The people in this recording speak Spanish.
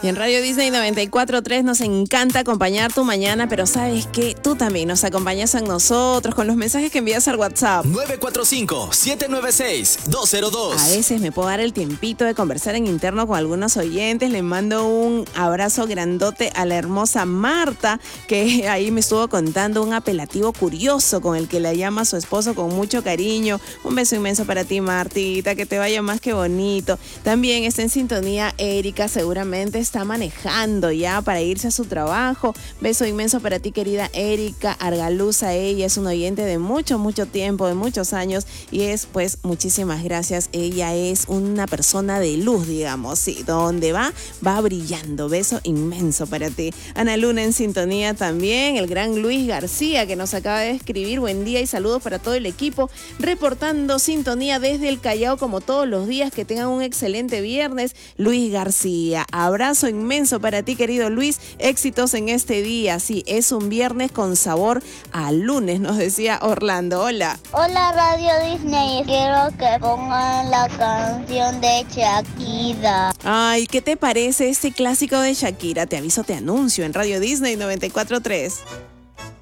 Y en Radio Disney 94.3 nos encanta acompañar tu mañana, pero ¿sabes qué? Tú también nos acompañas a nosotros con los mensajes que envías al WhatsApp. 945-796-202. A veces me puedo dar el tiempito de conversar en interno con algunos oyentes. Le mando un abrazo grandote a la hermosa Marta, que ahí me estuvo contando un apelativo curioso con el que la llama a su esposo con mucho cariño. Un beso inmenso para ti, Martita, que te vaya más que bonito. También está en sintonía Erika, seguramente está manejando ya para irse a su trabajo. Beso inmenso para ti, querida Erika Argaluza. Ella es un oyente de mucho tiempo, de muchos años, y es pues muchísimas gracias. Ella es una persona de luz, digamos, sí, donde va brillando. Beso inmenso para ti. Ana Luna en sintonía también, el gran Luis García que nos acaba de escribir: buen día y saludos para todo el equipo, reportando sintonía desde el Callao como todos los días. Que tengan un excelente viernes. Luis García, abrazo inmenso para ti, querido Luis, éxitos en este día. Sí, es un viernes con sabor a lunes, nos decía Orlando. Hola. Hola Radio Disney, quiero que pongan la canción de Shakira. Ay, ¿qué te parece este clásico de Shakira? Te aviso, te anuncio en Radio Disney 94.3.